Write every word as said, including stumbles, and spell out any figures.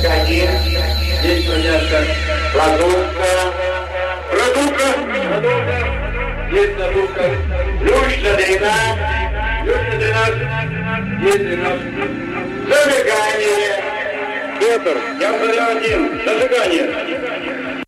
один. Здесь подняться ладушка. Продувка. Есть надувка. Ключ на двенадцать. Ключ на двенадцать. Есть двенадцать. Зажигание. Петр. Я смотрю один. Зажигание.